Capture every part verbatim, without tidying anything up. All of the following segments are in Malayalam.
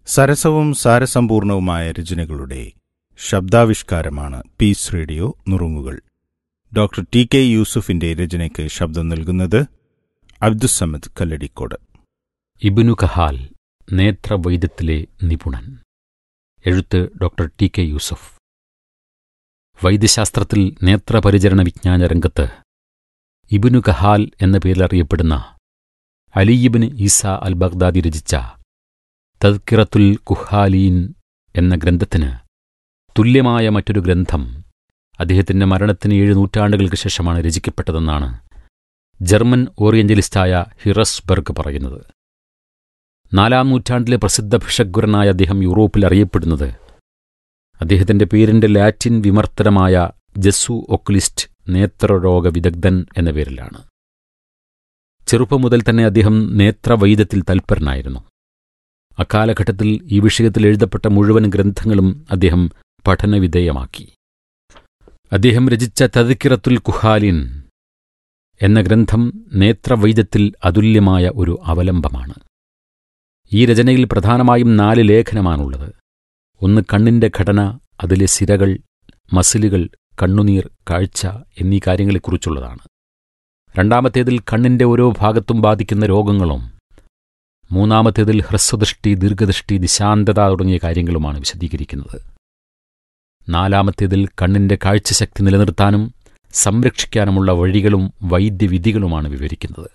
സരസവും സാരസമ്പൂർണവുമായ രചനകളുടെ ശബ്ദാവിഷ്കാരമാണ് പീസ് റേഡിയോ നുറുങ്ങുകൾ. ഡോക്ടർ ടി കെ യൂസുഫിന്റെ രചനയ്ക്ക് ശബ്ദം നൽകുന്നത് അബ്ദുസ്സമദ് കല്ലടിക്കോട്. ഇബ്നു കഹാൽ, നേത്രവൈദ്യത്തിലെ നിപുണൻ. എഴുത്ത് ഡോക്ടർ ടി കെ യൂസുഫ്. വൈദ്യശാസ്ത്രത്തിൽ നേത്രപരിചരണ വിജ്ഞാന രംഗത്ത് ഇബ്നു കഹാൽ എന്ന പേരിലറിയപ്പെടുന്ന അലിയിബ്ന് ഈസ അൽ ബഗ്ദാദി രചിച്ച തദ്കിറത്തുൽ കുഹാലീൻ എന്ന ഗ്രന്ഥത്തിന് തുല്യമായ മറ്റൊരു ഗ്രന്ഥം അദ്ദേഹത്തിന്റെ മരണത്തിന് ഏഴ് നൂറ്റാണ്ടുകൾക്ക് ശേഷമാണ് രചിക്കപ്പെട്ടതെന്നാണ് ജർമ്മൻ ഓറിയന്റലിസ്റ്റായ ഹിറസ്ബർഗ് പറയുന്നത്. നാലാം നൂറ്റാണ്ടിലെ പ്രസിദ്ധ ഭിഷഗ്വരനായ അദ്ദേഹം യൂറോപ്പിൽ അറിയപ്പെടുന്നത് അദ്ദേഹത്തിന്റെ പേരിന്റെ ലാറ്റിൻ വിമർത്തനമായ ജസ്സു ഒക്കുലിസ്റ്റ്, നേത്രരോഗ വിദഗ്ധൻ എന്ന പേരിലാണ്. ചെറുപ്പം മുതൽ തന്നെ അദ്ദേഹം നേത്രവൈദ്യത്തിൽ തൽപരനായിരുന്നു. അക്കാലഘട്ടത്തിൽ ഈ വിഷയത്തിൽ എഴുതപ്പെട്ട മുഴുവൻ ഗ്രന്ഥങ്ങളും അദ്ദേഹം പഠനവിധേയമാക്കി. അദ്ദേഹം രചിച്ച തദ്കിറത്തുൽ കുഹാലിൻ എന്ന ഗ്രന്ഥം നേത്രവൈദ്യത്തിൽ അതുല്യമായ ഒരു അവലംബമാണ്. ഈ രചനയിൽ പ്രധാനമായും നാല് ലേഖനമാണുള്ളത്. ഒന്ന് കണ്ണിന്റെ ഘടന, അതിലെ സിരകൾ, മസിലുകൾ, കണ്ണുനീർ, കാഴ്ച എന്നീ കാര്യങ്ങളെക്കുറിച്ചുള്ളതാണ്. രണ്ടാമത്തേതിൽ കണ്ണിന്റെ ഓരോ ഭാഗത്തും ബാധിക്കുന്ന രോഗങ്ങളും, മൂന്നാമത്തേതിൽ ഹ്രസ്വദൃഷ്ടി, ദീർഘദൃഷ്ടി, ദിശാന്തത തുടങ്ങിയ കാര്യങ്ങളുമാണ് വിശദീകരിക്കുന്നത്. നാലാമത്തേതിൽ കണ്ണിന്റെ കാഴ്ചശക്തി നിലനിർത്താനും സംരക്ഷിക്കാനുമുള്ള വഴികളും വൈദ്യവിധികളുമാണ് വിവരിക്കുന്നത്.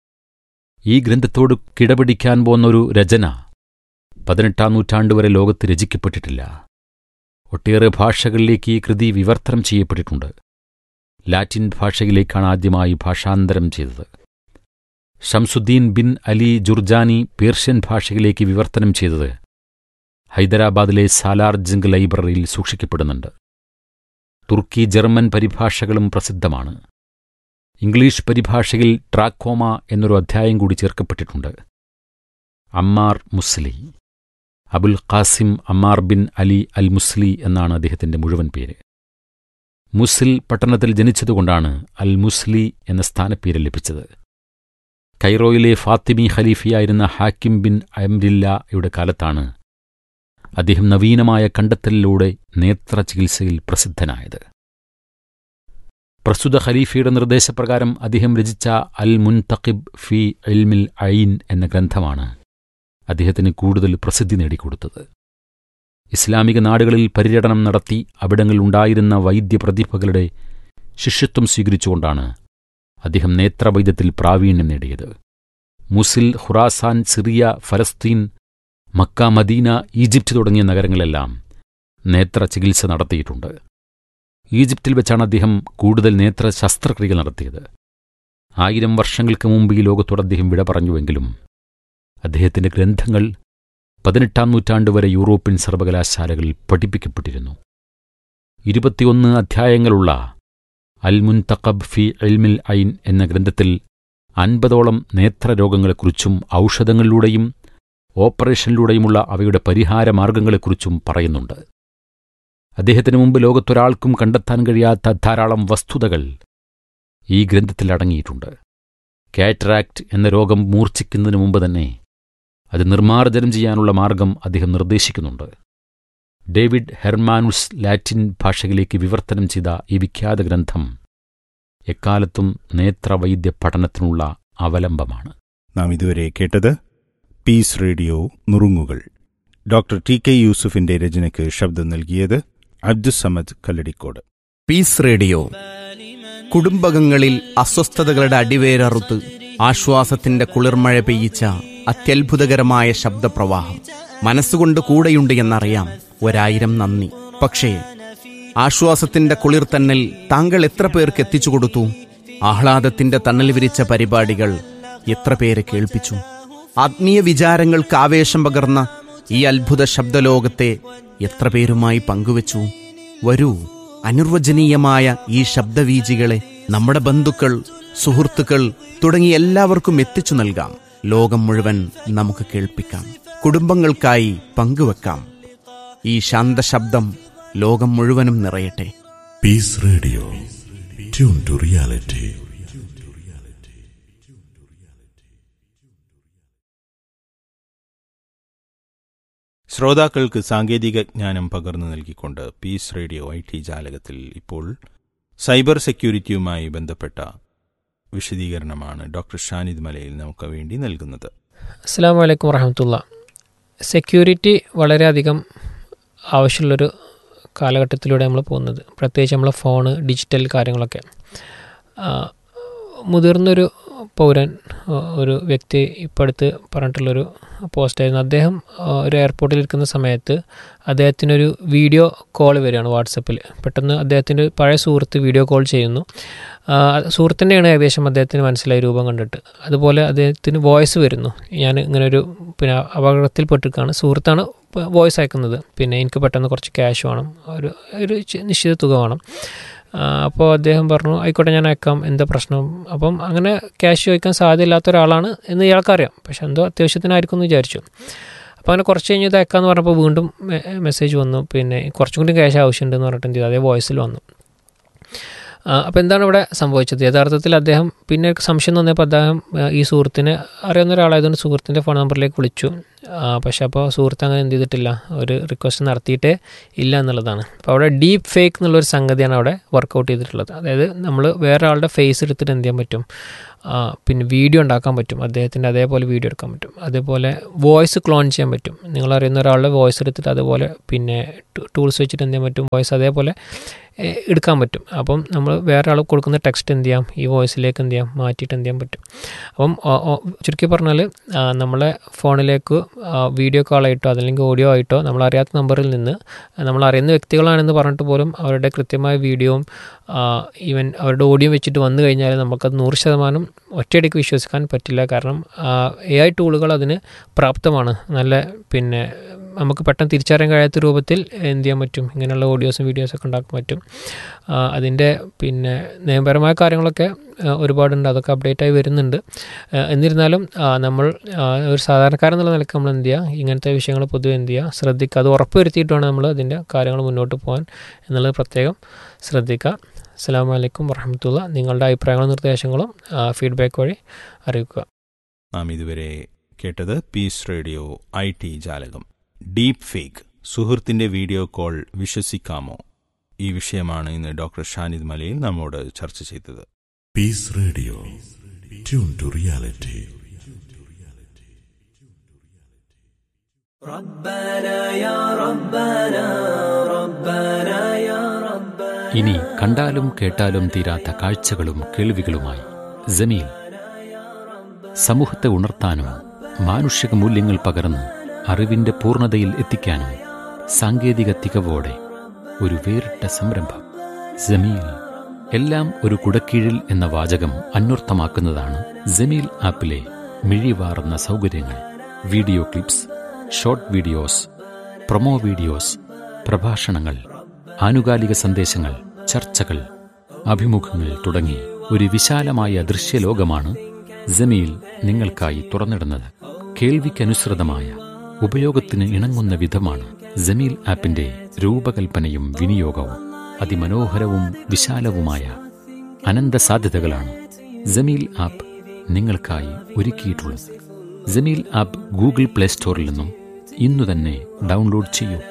ഈ ഗ്രന്ഥത്തോട് കിടപിടിക്കാൻ പോന്നൊരു രചന പതിനെട്ടാം നൂറ്റാണ്ടുവരെ ലോകത്ത് രചിക്കപ്പെട്ടിട്ടില്ല. ഒട്ടേറെ ഭാഷകളിലേക്ക് ഈ കൃതി വിവർത്തനം ചെയ്യപ്പെട്ടിട്ടുണ്ട്. ലാറ്റിൻ ഭാഷയിലേക്കാണ് ആദ്യമായി ഭാഷാന്തരം ചെയ്തത്. Shamsuddin bin Ali Jurjani Persian ഭാഷയിലേക്ക് വിവർത്തനം ചെയ്തത് ഹൈദരാബാദിലെ സാലാർജംഗ് ലൈബ്രറിയിൽ സൂക്ഷിക്കപ്പെടുന്നുണ്ട്. തുർക്കി, ജർമ്മൻ പരിഭാഷകളും പ്രസിദ്ധമാണ്. ഇംഗ്ലീഷ് പരിഭാഷയിൽ ട്രാക്കോമ എന്നൊരു അധ്യായം കൂടി ചേർക്കപ്പെട്ടിട്ടുണ്ട്. Ammar മുസ്ലി, Abul Qasem Ammar bin Ali അൽ മുസ്ലി എന്നാണ് അദ്ദേഹത്തിന്റെ മുഴുവൻ പേര്. മുസ്ൽ പട്ടണത്തിൽ ജനിച്ചതുകൊണ്ടാണ് അൽ മുസ്ലി എന്ന സ്ഥാനപ്പേര് ലഭിച്ചത്. കൈറോയിലെ ഫാത്തിമി ഖലീഫയായിരുന്ന ഹാക്കിം ബിൻ അംരില്ലയുടെ കാലത്താണ് അദ്ദേഹം നവീനമായ കണ്ടെത്തലിലൂടെ നേത്രചികിത്സയിൽ പ്രസിദ്ധനായത്. പ്രസ്തുത ഖലീഫയുടെ നിർദ്ദേശപ്രകാരം അദ്ദേഹം രചിച്ച അൽ മുൻതഖിബ് ഫി ഇൽമിൽ ഐൻ എന്ന ഗ്രന്ഥമാണ് അദ്ദേഹത്തിന് കൂടുതൽ പ്രസിദ്ധി നേടിക്കൊടുത്തത്. ഇസ്ലാമിക നാടുകളിൽ പര്യടനം നടത്തി അവിടങ്ങളിലുണ്ടായിരുന്ന വൈദ്യപ്രതിഭകളുടെ ശിഷ്യത്വം സ്വീകരിച്ചുകൊണ്ടാണ് അദ്ദേഹം നേത്രവൈദ്യത്തിൽ പ്രാവീണ്യം നേടിയത്. മുസിൽ, ഖുറാസാൻ, സിറിയ, ഫലസ്തീൻ, മക്ക, മദീന, ഈജിപ്റ്റ് തുടങ്ങിയ നഗരങ്ങളെല്ലാം നേത്രചികിത്സ നടത്തിയിട്ടുണ്ട്. ഈജിപ്തിൽ വെച്ചാണ് അദ്ദേഹം കൂടുതൽ നേത്ര ശസ്ത്രക്രിയകൾ നടത്തിയത്. ആയിരം വർഷങ്ങൾക്ക് മുമ്പ് ഈ ലോകത്തോട് അദ്ദേഹം വിട പറഞ്ഞുവെങ്കിലും അദ്ദേഹത്തിന്റെ ഗ്രന്ഥങ്ങൾ പതിനെട്ടാം നൂറ്റാണ്ടുവരെ യൂറോപ്യൻ സർവകലാശാലകളിൽ പഠിപ്പിക്കപ്പെട്ടിരുന്നു. ഇരുപത്തിയൊന്ന് അധ്യായങ്ങളുള്ള അൽ മുൻതഖബ് ഫി ഇൽമിൽ ഐൻ എന്ന ഗ്രന്ഥത്തിൽ അൻപതോളം നേത്രരോഗങ്ങളെക്കുറിച്ചും ഔഷധങ്ങളിലൂടെയും ഓപ്പറേഷനിലൂടെയുമുള്ള അവയുടെ പരിഹാരമാർഗങ്ങളെക്കുറിച്ചും പറയുന്നുണ്ട്. അദ്ദേഹത്തിനു മുമ്പ് ലോകത്തൊരാൾക്കും കണ്ടെത്താൻ കഴിയാത്ത ധാരാളം വസ്തുതകൾ ഈ ഗ്രന്ഥത്തിൽ അടങ്ങിയിട്ടുണ്ട്. കാറ്ററാക്ട് എന്ന രോഗം മൂർച്ഛിക്കുന്നതിനു മുമ്പ് തന്നെ അത് നിർമ്മാർജ്ജനം ചെയ്യാനുള്ള മാർഗം അദ്ദേഹം നിർദ്ദേശിക്കുന്നുണ്ട്. ഡേവിഡ് ഹെർമാനുസ് ലാറ്റിൻ ഭാഷയിലേക്ക് വിവർത്തനം ചെയ്ത ഈ വിഖ്യാത ഗ്രന്ഥം എക്കാലത്തും നേത്രവൈദ്യ പഠനത്തിനുള്ള അവലംബമാണ്. നാം ഇതുവരെ കേട്ടത് പീസ് റേഡിയോ നുറുങ്ങുകൾ. ഡോക്ടർ ടി കെ യൂസുഫിന്റെ രചനയ്ക്ക് ശബ്ദം നൽകിയത് അബ്ദുസ്സമദ് കല്ലടിക്കോട്. പീസ് റേഡിയോ കുടുംബകങ്ങളിൽ അസ്വസ്ഥതകളുടെ അടിവേരറുത്ത് ആശ്വാസത്തിന്റെ കുളിർമഴ പെയ്യിച്ച അത്യത്ഭുതകരമായ ശബ്ദപ്രവാഹം. മനസ്സുകൊണ്ട് കൂടെയുണ്ട് എന്നറിയാം, ഒരായിരം നന്ദി. പക്ഷേ ആശ്വാസത്തിന്റെ കുളിർ തന്നൽ താങ്കൾ എത്ര പേർക്ക് എത്തിച്ചു കൊടുത്തു? ആഹ്ലാദത്തിന്റെ തണൽ വിരിച്ച പരിപാടികൾ എത്ര പേരെ കേൾപ്പിച്ചു? ആത്മീയ വിചാരങ്ങൾക്ക് ആവേശം പകർന്ന ഈ അത്ഭുത ശബ്ദലോകത്തെ എത്ര പേരുമായി പങ്കുവച്ചു? വരൂ, അനിർവചനീയമായ ഈ ശബ്ദവീചികളെ നമ്മുടെ ബന്ധുക്കൾ, സുഹൃത്തുക്കൾ തുടങ്ങി എല്ലാവർക്കും എത്തിച്ചു നൽകാം. ലോകം മുഴുവൻ നമുക്ക് കേൾപ്പിക്കാം, കുടുംബങ്ങൾക്കായി പങ്കുവെക്കാം. ഈ ശാന്തശബ്ദം ലോകം മുഴുവനും നിറയട്ടെ. Piece radio, tune to reality. ശ്രോതാക്കൾക്ക് സാങ്കേതിക ജ്ഞാനം പകർന്നു നൽകിക്കൊണ്ട് പീസ് റേഡിയോ ഐ ടി ജാലകത്തിൽ ഇപ്പോൾ സൈബർ സെക്യൂരിറ്റിയുമായി ബന്ധപ്പെട്ട വിശദീകരണമാണ് ഡോക്ടർ ഷാനിദ് മലയിൽ നമുക്ക് വേണ്ടി നൽകുന്നത്. അസ്സലാമു അലൈക്കും വറഹ്മത്തുള്ളാഹി. സെക്യൂരിറ്റി വളരെയധികം ആവശ്യമുള്ളൊരു കാലഘട്ടത്തിലൂടെ നമ്മൾ പോകുന്നത്, പ്രത്യേകിച്ച് നമ്മളെ ഫോണ്, ഡിജിറ്റൽ കാര്യങ്ങളൊക്കെ. മുതിർന്നൊരു പൗരൻ, ഒരു വ്യക്തി ഇപ്പോൾ അടുത്ത് പറഞ്ഞിട്ടുള്ളൊരു പോസ്റ്റായിരുന്നു. അദ്ദേഹം ഒരു എയർപോർട്ടിൽ ഇരിക്കുന്ന സമയത്ത് അദ്ദേഹത്തിനൊരു വീഡിയോ കോൾ വരികയാണ് വാട്സപ്പിൽ. പെട്ടെന്ന് അദ്ദേഹത്തിൻ്റെ പഴയ സുഹൃത്ത് വീഡിയോ കോൾ ചെയ്യുന്നു. സുഹൃത്തിൻ്റെയാണ് ഏകദേശം അദ്ദേഹത്തിന് മനസ്സിലായി രൂപം കണ്ടിട്ട്. അതുപോലെ അദ്ദേഹത്തിന് വോയിസ് വരുന്നു, ഞാൻ ഇങ്ങനൊരു പിന്നെ അപകടത്തിൽപ്പെട്ടിരിക്കുകയാണ്, സുഹൃത്താണ് വോയിസ് അയക്കുന്നത്, പിന്നെ എനിക്ക് പെട്ടെന്ന് കുറച്ച് ക്യാഷ് വേണം, ഒരു ഒരു നിശ്ചിത തുക വേണം. അപ്പോൾ അദ്ദേഹം പറഞ്ഞു ആയിക്കോട്ടെ ഞാൻ അയക്കാം, എന്താ പ്രശ്നം. അപ്പം അങ്ങനെ ക്യാഷ് ചോദിക്കാൻ സാധ്യതയില്ലാത്ത ഒരാളാണ് എന്ന് ഇയാൾക്കറിയാം, പക്ഷെ എന്തോ അത്യാവശ്യത്തിനായിരിക്കും എന്ന് വിചാരിച്ചു. അപ്പോൾ അങ്ങനെ കുറച്ച് കഴിഞ്ഞ് ഇത് അയക്കാമെന്ന് പറഞ്ഞപ്പോൾ വീണ്ടും മെസ്സേജ് വന്നു, പിന്നെ കുറച്ചും കൂടി ക്യാഷ് ആവശ്യമുണ്ടെന്ന് പറഞ്ഞിട്ട് എന്ത് ചെയ്തു, അതേ വോയിസിൽ വന്നു. അപ്പോൾ എന്താണ് ഇവിടെ സംഭവിച്ചത്? യഥാർത്ഥത്തിൽ അദ്ദേഹം പിന്നെ സംശയം തോന്നിയപ്പോൾ അദ്ദേഹം ഈ സുഹൃത്തിനെ അറിയുന്ന ഒരാളായതുകൊണ്ട് സുഹൃത്തിൻ്റെ ഫോൺ നമ്പറിലേക്ക് വിളിച്ചു. പക്ഷേ അപ്പോൾ സുഹൃത്ത് അങ്ങനെ എന്ത് ചെയ്തിട്ടില്ല, ഒരു റിക്വസ്റ്റ് നടത്തിയിട്ടേ ഇല്ല എന്നുള്ളതാണ്. അപ്പോൾ അവിടെ ഡീപ്പ് ഫേക്ക് എന്നുള്ളൊരു സംഗതിയാണ് അവിടെ വർക്കൗട്ട് ചെയ്തിട്ടുള്ളത്. അതായത് നമ്മൾ വേറെ ആളുടെ ഫേസ് എടുത്തിട്ട് എന്ത് ചെയ്യാൻ പറ്റും, പിന്നെ വീഡിയോ ഉണ്ടാക്കാൻ പറ്റും, അദ്ദേഹത്തിൻ്റെ അതേപോലെ വീഡിയോ എടുക്കാൻ പറ്റും, അതേപോലെ വോയിസ് ക്ലോൺ ചെയ്യാൻ പറ്റും. നിങ്ങളറിയുന്ന ഒരാളുടെ വോയിസ് എടുത്തിട്ട് അതുപോലെ പിന്നെ ടൂൾസ് വെച്ചിട്ട് എന്ത് ചെയ്യാൻ പറ്റും, വോയിസ് അതേപോലെ എടുക്കാൻ പറ്റും. അപ്പം നമ്മൾ വേറെ ആൾ കൊടുക്കുന്ന ടെക്സ്റ്റ് എന്ത് ചെയ്യാം, ഈ വോയിസിലേക്ക് എന്ത് ചെയ്യാം, മാറ്റിയിട്ട് എന്ത് ചെയ്യാൻ പറ്റും. അപ്പം ചുരുക്കി പറഞ്ഞാൽ നമ്മളെ ഫോണിലേക്ക് വീഡിയോ കോളായിട്ടോ അതല്ലെങ്കിൽ ഓഡിയോ ആയിട്ടോ നമ്മളറിയാത്ത നമ്പറിൽ നിന്ന് നമ്മളറിയുന്ന വ്യക്തികളാണെന്ന് പറഞ്ഞിട്ട് പോലും അവരുടെ കൃത്യമായ വീഡിയോയും ഈവൻ അവരുടെ ഓഡിയോ വെച്ചിട്ട് വന്നു കഴിഞ്ഞാൽ നമുക്കത് നൂറ് ശതമാനം ഒറ്റയടിക്ക് വിശ്വസിക്കാൻ പറ്റില്ല. കാരണം എ ഐ ടൂളുകൾ അതിന് പ്രാപ്തമാണ്. നല്ല പിന്നെ നമുക്ക് പെട്ടെന്ന് തിരിച്ചറിയാൻ കഴിയാത്ത രൂപത്തിൽ എന്ത് ചെയ്യാൻ പറ്റും, ഇങ്ങനെയുള്ള ഓഡിയോസും വീഡിയോസൊക്കെ ഉണ്ടാക്കാൻ പറ്റും. അതിൻ്റെ പിന്നെ നിയമപരമായ കാര്യങ്ങളൊക്കെ ഒരുപാടുണ്ട്, അതൊക്കെ അപ്ഡേറ്റായി വരുന്നുണ്ട്. എന്നിരുന്നാലും നമ്മൾ ഒരു സാധാരണക്കാരെന്നുള്ള നിലയ്ക്ക് നമ്മൾ എന്ത് ചെയ്യുക, ഇങ്ങനത്തെ വിഷയങ്ങൾ പൊതുവെ എന്ത് ചെയ്യുക, ശ്രദ്ധിക്കുക. അത് ഉറപ്പ് വരുത്തിയിട്ട് വേണം നമ്മൾ അതിൻ്റെ കാര്യങ്ങൾ മുന്നോട്ട് പോകാൻ എന്നുള്ളത് പ്രത്യേകം ശ്രദ്ധിക്കുക. അസ്സലാമു അലൈക്കും വറഹ്മത്തുള്ളാഹി. നിങ്ങളുടെ അഭിപ്രായങ്ങളും നിർദ്ദേശങ്ങളും ഫീഡ്ബാക്ക് വഴി അറിയിക്കുക. നാം ഇതുവരെ കേട്ടത് പീസ് റേഡിയോ ഐ ടി ജാലകം. ഡീപ്പ് ഫേക്ക്, സുഹൃത്തിൻ്റെ വീഡിയോ കോൾ വിശ്വസിക്കാമോ? ഈ വിഷയമാണ് ഇന്ന് ഡോക്ടർ ഷാനിദ് മലയിൽ നമ്മോട് ചർച്ച ചെയ്തത്. Piece radio, tune to reality. ഇനി കണ്ടാലും കേട്ടാലും തീരാത്ത കാഴ്ചകളും കേൾവികളുമായി ജമീൽ സമൂഹത്തെ ഉണർത്താനും മാനുഷിക മൂല്യങ്ങൾ പകർന്ന് അറിവിന്റെ പൂർണ്ണതയിൽ എത്തിക്കാനും സാങ്കേതിക തികവോടെ ഒരു വേറിട്ട സംരംഭം ജമീൽ. എല്ലാം ഒരു കുടക്കീഴിൽ എന്ന വാചകം അന്വർത്ഥമാക്കുന്നതാണ് ജമീൽ ആപ്പിലെ മിഴിവാർന്ന സൗകര്യങ്ങൾ. Video clips, short videos, promo videos, പ്രഭാഷണങ്ങൾ, ആനുകാലിക സന്ദേശങ്ങൾ, ചർച്ചകൾ, അഭിമുഖങ്ങൾ തുടങ്ങി ഒരു വിശാലമായ ദൃശ്യലോകമാണ് ജമീൽ നിങ്ങൾക്കായി തുറന്നിടുന്നത്. കേൾവിക്കനുസൃതമായ ഉപയോഗത്തിന് ഇണങ്ങുന്ന വിധമാണ് ജമീൽ ആപ്പിന്റെ രൂപകൽപ്പനയും വിനിയോഗവും. അതിമനോഹരവും വിശാലവുമായ അനന്ത സാധ്യതകളാണ് ജമീൽ ആപ്പ് നിങ്ങൾക്കായി ഒരുക്കിയിട്ടുള്ളത്. ജമീൽ ആപ്പ് ഗൂഗിൾ പ്ലേ സ്റ്റോറിൽ നിന്നും ഇന്നു തന്നെ ഡൗൺലോഡ് ചെയ്യൂ.